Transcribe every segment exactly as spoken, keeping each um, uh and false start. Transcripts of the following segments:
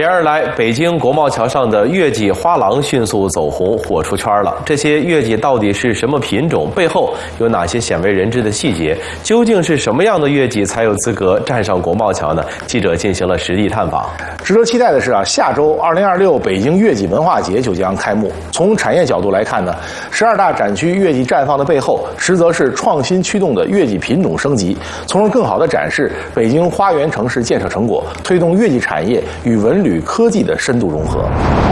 年而来，北京国贸桥上的月季花郎迅速走红，火出圈了。这些月季到底是什么品种？背后有哪些鲜为人知的细节？究竟是什么样的月季才有资格站上国贸桥呢？记者进行了实地探访。 值得期待的是啊，下周二零二六北京月季文化节就将开幕。从产业角度来看呢，十二大展区月季绽放的背后，实则是创新驱动的月季品种升级，从而更好地展示北京花园城市建设成果，推动月季产业与文旅科技的深度融合。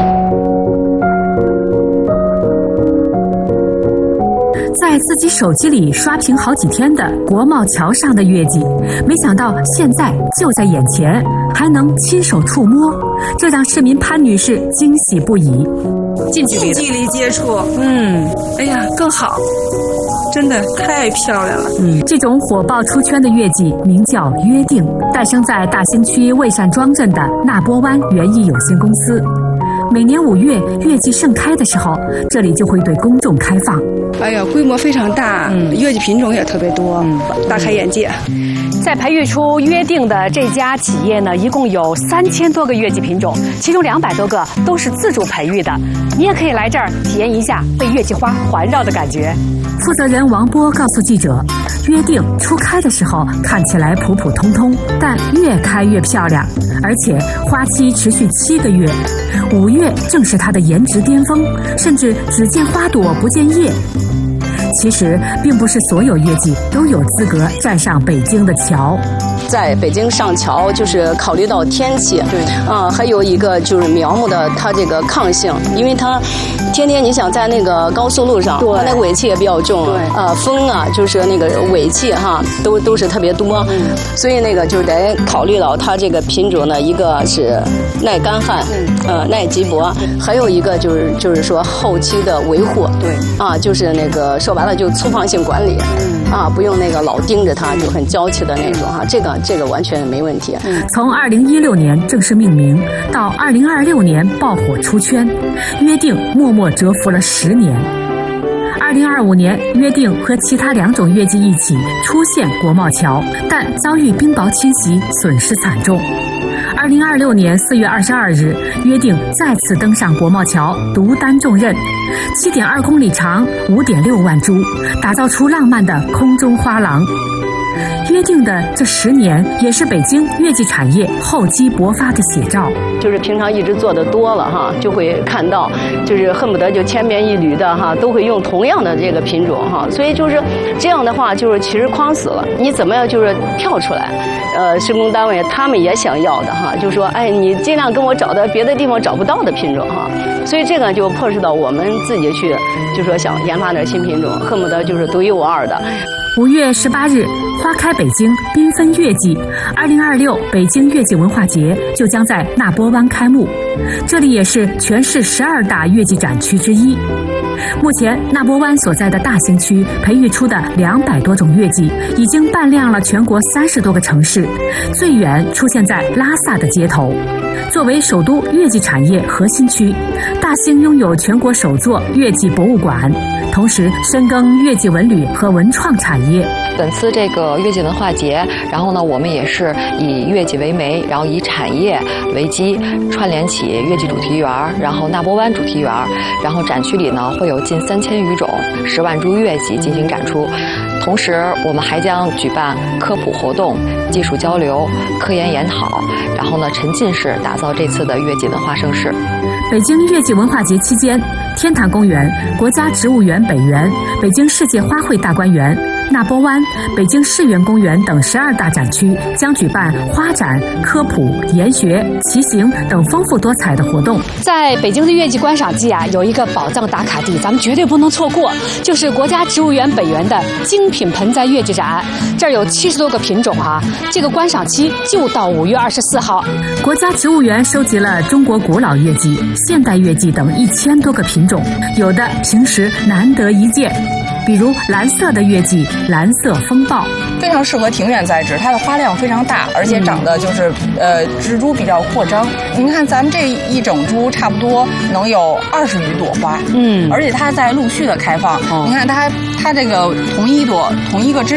在自己手机里刷屏好几天的国贸桥上的月季，没想到现在就在眼前，还能亲手触摸，这让市民潘女士惊喜不已。 近距离近距离接触，嗯，哎呀，更好，真的太漂亮了。 嗯，这种火爆出圈的月季名叫约定，诞生在大兴区魏善庄镇的纳波湾园艺有限公司。每年五月月季盛开的时候，这里就会对公众开放。 哎呀，规模非常大，嗯，月季品种也特别多，嗯，大开眼界。 在培育出约定的这家企业呢，一共有三千多个月季品种，其中两百多个都是自主培育的。你也可以来这儿体验一下被月季花环绕的感觉。 负责人王波告诉记者，约定初开的时候看起来普普通通，但越开越漂亮，而且花期持续七个月。五月正是它的颜值巅峰，甚至只见花朵不见叶。其实并不是所有月季都有资格站上北京的桥。 在北京上桥，就是考虑到天气，对，啊，还有一个就是苗木的它这个抗性，因为它天天你想在那个高速路上，它那个尾气也比较重，对，啊，风啊，就是那个尾气哈，都都是特别多，嗯，所以那个就得考虑到它这个品种呢，一个是耐干旱，呃，耐积薄，还有一个就是就是说后期的维护，对，啊，就是那个说白了就粗放性管理，嗯，啊，不用那个老盯着它，就很娇气的那种哈，这个。这个完全没问题。 从二零一六年正式命名到二零二六年爆火出圈，约定默默蛰伏了十年。二零二五年，约定和其他两种月季一起出现国贸桥，但遭遇冰雹侵袭，损失惨重。二零二六年四月二十二日，约定再次登上国贸桥，独担重任，七点二公里长，五点六万株，打造出浪漫的空中花廊。约定的这十年，也是北京月季产业厚积薄发的写照。 就是平常一直做的多了哈，就会看到，就是恨不得就千篇一律的哈，都会用同样的这个品种哈，所以就是这样的话，就是其实框死了。你怎么样就是跳出来？呃，施工单位他们也想要的哈，就说哎，你尽量跟我找到别的地方找不到的品种哈。所以这个就迫使到我们自己去，就说想研发点新品种，恨不得就是独一无二的。 五月十八日，花开北京，缤纷月季。二零二六北京月季文化节就将在纳波湾开幕，这里也是全市十二大月季展区之一。目前，纳波湾所在的大兴区培育出的两百多种月季，已经扮亮了全国三十多个城市，最远出现在拉萨的街头。作为首都月季产业核心区，大兴拥有全国首座月季博物馆，同时深耕月季文旅和文创产业。 本次这个月季文化节，然后呢，我们也是以月季为媒，然后以产业为基，串联起月季主题园，然后纳波湾主题园，然后展区里呢会有近三千余种、十万株月季进行展出。同时，我们还将举办科普活动、技术交流、科研研讨，然后呢，沉浸式打造这次的月季文化盛事。 北京月季文化节期间，天坛公园、国家植物园北园、北京世界花卉大观园、纳波湾、北京世园公园等十二大展区将举办花展、科普、研学、骑行等丰富多彩的活动。 在北京的月季观赏季啊，有一个宝藏打卡地，咱们绝对不能错过，就是国家植物园北园的精品盆栽月季展。这儿有七十多个品种啊，这个观赏期就到五月二十四号。 国家植物园收集了中国古老月季、现代月季等一千多个品种，有的平时难得一见。比如蓝色的月季，蓝色风暴， 非常适合庭院栽植，它的花量非常大，而且长得就是、嗯、呃植株比较扩张。您看咱们这一整株差不多能有二十余朵花，嗯，而且它在陆续的开放。哦、你看它它这个同一朵同一个枝